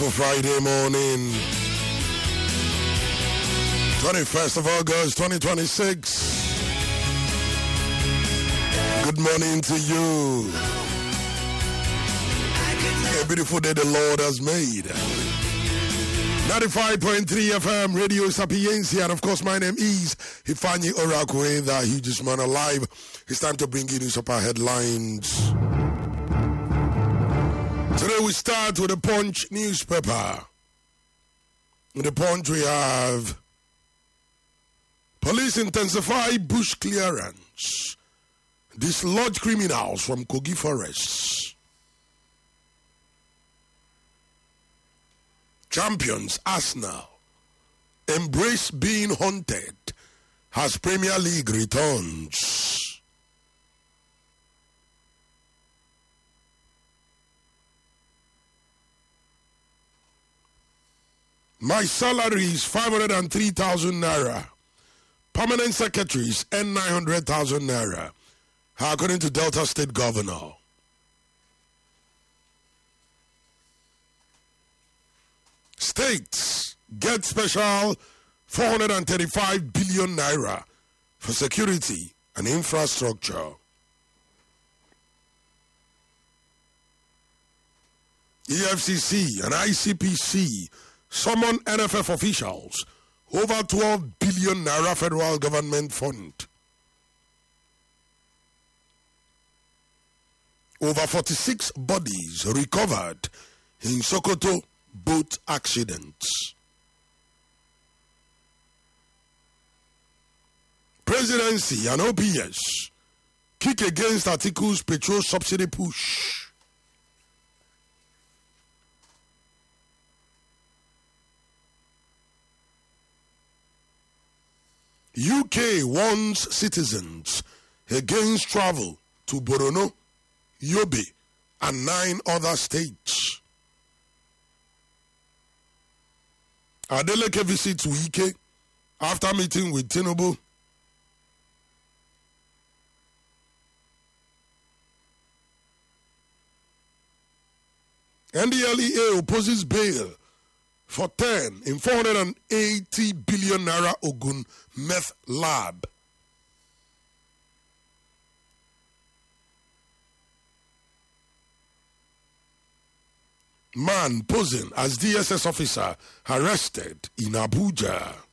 beautiful Friday morning, 21st of August 2026. Good morning to you. A beautiful day the Lord has made. 95.3 FM Radio Sapienza, and of course my name is Ifeanyi Orakwe, the hugest man alive. It's time to bring you news of our headlines. Today we start with the Punch newspaper. In the Punch we have police intensify bush clearance, dislodge criminals from Kogi forests. Champions Arsenal embrace being haunted as Premier League returns. My salary is 503,000 naira. Permanent secretaries earn 900,000 naira, according to Delta State Governor. States get special 435 billion naira for security and infrastructure. EFCC and ICPC summon NFF officials over 12 billion naira federal government fund. Over 46 bodies recovered in Sokoto boat accidents. Presidency and OPS kick against Atiku's petrol subsidy push. UK warns citizens against travel to Borno, Yobe, and 9 other states. Adeleke visits Wike after meeting with Tinubu. NDLEA opposes bail for 10 in 480 billion naira Ogun meth lab. Man posing as DSS officer arrested in Abuja.